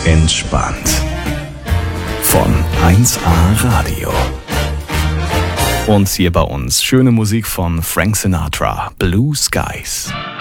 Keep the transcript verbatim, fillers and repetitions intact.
Entspannt. Von eins A Radio. Und hier bei uns schöne Musik von Frank Sinatra, Blue Skies.